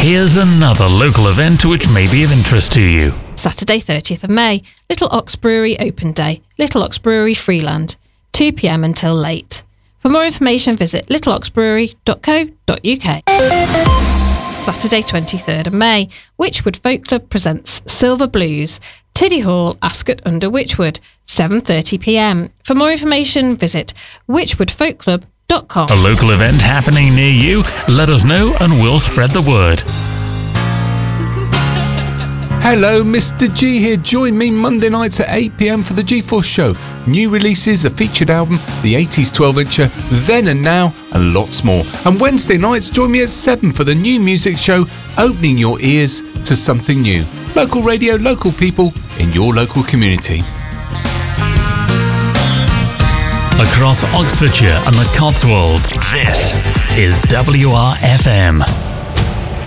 Here's another local event which may be of interest to you. Saturday 30th of May, Little Ox Brewery Open Day, Little Ox Brewery Freeland, 2 p.m. until late. For more information visit littleoxbrewery.co.uk. Saturday 23rd of May, Wychwood Folk Club presents Silver Blues, Tiddy Hall, Ascot under Wychwood, 7:30 p.m. For more information visit wychwoodfolkclub.com. A local event happening near you? Let us know and we'll spread the word. Hello, Mr. G here. Join me Monday nights at 8 p.m. for the G-Force Show. New releases, a featured album, the 80s 12-incher, Then and Now, and lots more. And Wednesday nights, join me at 7 for the new music show, opening your ears to something new. Local radio, local people, in your local community. Across Oxfordshire and the Cotswolds, this is WRFM.